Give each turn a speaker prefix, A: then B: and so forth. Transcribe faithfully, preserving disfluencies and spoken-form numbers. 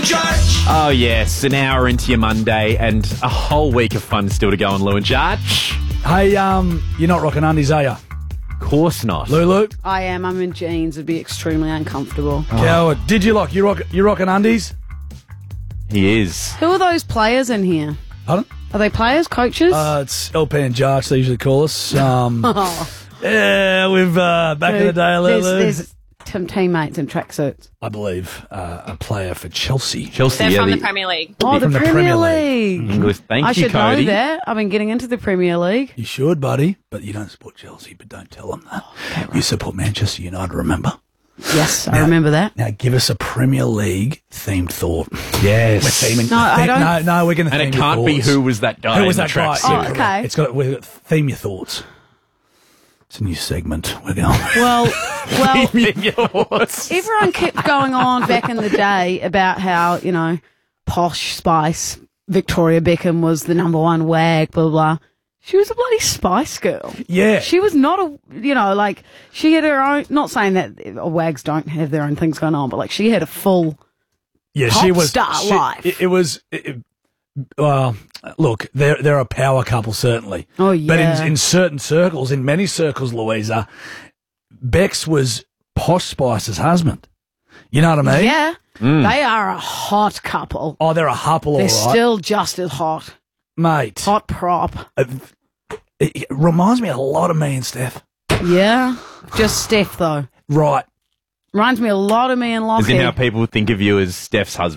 A: and George.
B: Oh, yes, an hour into your Monday and a whole week of fun still to go on Lou and George.
C: Hey, um, you're not rocking undies, are you?
B: Of course not.
C: Lulu?
D: I am. I'm in jeans. It'd be extremely uncomfortable.
C: Oh. Coward. Did you lock? You rock? You rocking undies?
B: He is.
D: Who are those players in here?
C: Pardon?
D: Are they players, coaches?
C: Uh, it's L P and Jarch, they usually call us. Um,
D: oh.
C: Yeah, we've, uh, back in the day,
D: there's,
C: Lulu.
D: there's some teammates in tracksuits.
C: I believe uh, a player for Chelsea.
B: Chelsea,
E: They're
B: yeah,
E: from
B: the,
E: the Premier League.
D: Oh, the,
C: from the
D: Premier,
C: Premier
D: League.
C: League.
B: English. Thank
D: I
B: you,
D: should
B: Cody.
D: know that. I've been getting into the Premier League.
C: You should, buddy, but you don't support Chelsea, but don't tell them that. Okay, right. You support Manchester United, remember?
D: Yes,
C: now,
D: I remember that.
C: Now, give us a Premier League themed thought. Yes. We're theming.
D: No, I
C: theme,
D: don't.
C: no, no, we're going to
B: And
C: theme
B: it can't
C: your
B: be
C: thoughts.
B: who was that guy
C: Who was
B: in
C: that
B: the
C: guy?
B: tracksuit.
D: Oh, okay.
C: It's got, we're theme your thoughts. It's a new segment. We're going.
D: Well, well,
B: Yours.
D: everyone kept going on back in the day about how, you know, posh Spice, Victoria Beckham was the number one wag, blah, blah, blah. She was a bloody Spice Girl.
C: Yeah.
D: She was not a, you know, like, she had her own, not saying that wags don't have their own things going on, but, like, she had a full
C: Yeah,
D: pop
C: she was
D: star
C: she,
D: life.
C: It, it was. It, well, look, they're they're a power couple certainly.
D: Oh, yeah.
C: But in, in certain circles, in many circles, Louisa, Bex was Posh Spice's husband. You know what I mean?
D: Yeah. They are a hot couple.
C: Oh, they're a couple, all
D: They're
C: right,
D: still just as hot.
C: mate.
D: Hot prop.
C: Uh, It, it reminds me a lot of me and Steph.
D: Yeah. Just Steph, though.
C: Right.
D: Reminds me a lot of me and
B: As in how
D: Lockie.
B: people think of you as Steph's hus-